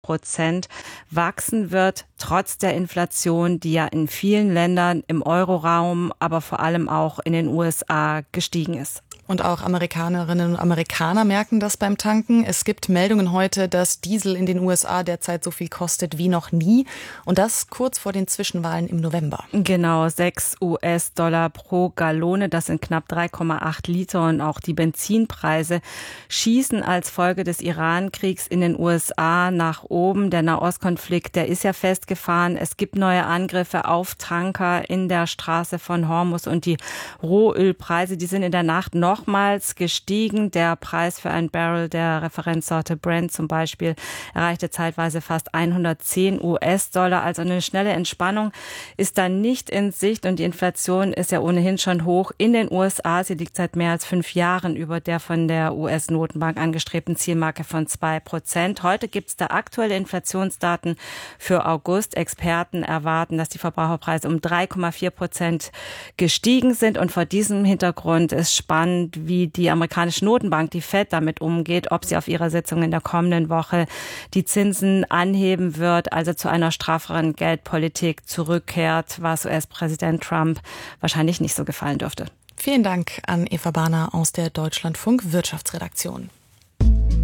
Prozent wachsen wird, trotz der Inflation, die ja in vielen Ländern im Euroraum, aber vor allem auch in den USA gestiegen ist. Und auch Amerikanerinnen und Amerikaner merken das beim Tanken. Es gibt Meldungen heute, dass Diesel in den USA derzeit so viel kostet wie noch nie. Und das kurz vor den Zwischenwahlen im November. Genau, $6 pro Gallone. Das sind knapp 3,8 Liter. Und auch die Benzinpreise schießen als Folge des Iran-Kriegs in den USA nach oben. Der Nahostkonflikt, der ist ja festgefahren. Es gibt neue Angriffe auf Tanker in der Straße von Hormuz. Und die Rohölpreise, die sind in der Nacht nochmals gestiegen. Der Preis für ein Barrel der Referenzsorte Brent zum Beispiel erreichte zeitweise fast $110. Also eine schnelle Entspannung ist da nicht in Sicht und die Inflation ist ja ohnehin schon hoch in den USA. Sie liegt seit mehr als 5 Jahren über der von der US-Notenbank angestrebten Zielmarke von 2%. Heute gibt es da aktuelle Inflationsdaten für August. Experten erwarten, dass die Verbraucherpreise um 3,4% gestiegen sind und vor diesem Hintergrund ist spannend, wie die amerikanische Notenbank, die Fed, damit umgeht, ob sie auf ihrer Sitzung in der kommenden Woche die Zinsen anheben wird, also zu einer strafferen Geldpolitik zurückkehrt, was US-Präsident Trump wahrscheinlich nicht so gefallen dürfte. Vielen Dank an Eva Bahner aus der Deutschlandfunk Wirtschaftsredaktion.